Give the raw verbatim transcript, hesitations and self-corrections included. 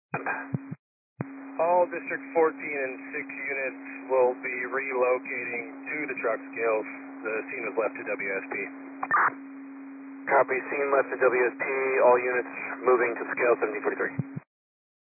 All District fourteen and six units will be relocating to the truck scales. The scene was left to W S P. Copy, scene left to W S P, all units moving to scale seventeen forty-three.